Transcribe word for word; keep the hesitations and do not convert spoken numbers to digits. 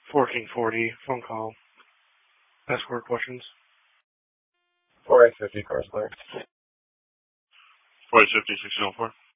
four King forty, phone call. Escort questions. four eight fifty, cars clear. four eight fifty, sixteen oh four.